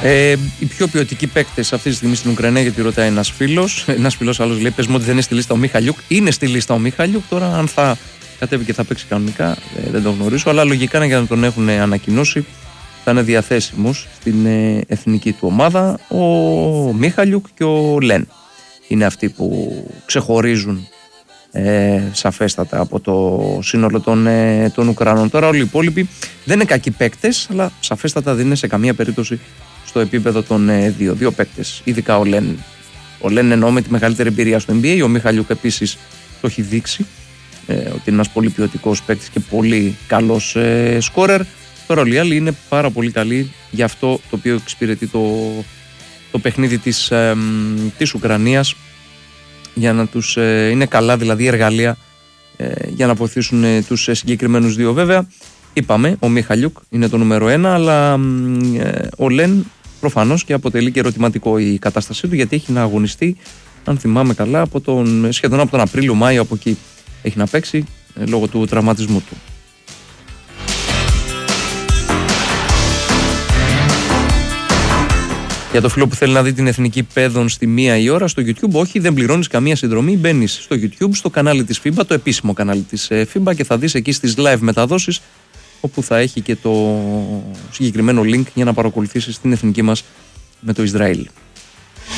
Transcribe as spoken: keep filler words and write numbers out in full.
Ε, οι πιο ποιοτικοί παίκτες αυτή τη στιγμή στην Ουκρανία, γιατί ρωτάει ένας φίλος. Ένας φίλος άλλος λέει: πες μου ότι δεν είναι στη λίστα ο Μίχαλιουκ. Είναι στη λίστα ο Μίχαλιουκ. Τώρα, αν θα κατέβει και θα παίξει κανονικά, ε, δεν το γνωρίζω. Αλλά λογικά για να τον έχουν ανακοινώσει, θα είναι διαθέσιμος στην ε, εθνική του ομάδα ο Μίχαλιουκ και ο Λεν. Είναι αυτοί που ξεχωρίζουν ε, σαφέστατα από το σύνολο των, ε, των Ουκρανών. Τώρα όλοι οι υπόλοιποι δεν είναι κακοί παίκτες, αλλά σαφέστατα δεν είναι σε καμία περίπτωση στο επίπεδο των ε, δύο. Δύο παίκτες, ειδικά ο Λεν. Ο Λεν εννοώ με τη μεγαλύτερη εμπειρία στο N B A. Ο Μίχαλιουκ επίσης το έχει δείξει ε, ότι είναι ένας πολύ ποιοτικός παίκτης και πολύ καλός ε, σκόρερ. Τώρα όλοι οι άλλοι είναι πάρα πολύ καλοί για αυτό το οποίο εξυπηρετεί το, το παιχνίδι της, ε, της Ουκρανίας, για να τους ε, είναι καλά δηλαδή εργαλεία ε, για να βοηθήσουν ε, τους ε, συγκεκριμένους δύο. Βέβαια είπαμε ο Μίχαλιουκ είναι το νούμερο ένα, αλλά ε, ο Λεν προφανώς και αποτελεί και ερωτηματικό η κατάστασή του, γιατί έχει να αγωνιστεί, αν θυμάμαι καλά, από τον, σχεδόν από τον Απρίλιο-Μάιο, από εκεί έχει να παίξει ε, λόγω του τραυματισμού του. Για το φίλο που θέλει να δει την εθνική παιδών στη μία η ώρα στο YouTube, όχι, δεν πληρώνεις καμία συνδρομή. Μπαίνεις στο YouTube, στο κανάλι της φίμπα, το επίσημο κανάλι της φίμπα, και θα δεις εκεί στις live μεταδόσεις, όπου θα έχει και το συγκεκριμένο link για να παρακολουθήσεις την εθνική μας με το Ισραήλ.